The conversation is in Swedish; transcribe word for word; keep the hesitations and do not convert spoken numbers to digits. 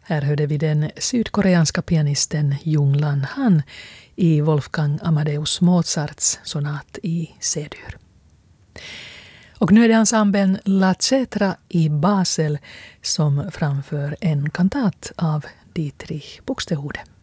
Här hörde vi den sydkoreanska pianisten Jung Lan Han i Wolfgang Amadeus Mozarts sonat i C-dur. Och nu är det ensemblen La Cetra i Basel som framför en kantat av Dietrich Buxtehude.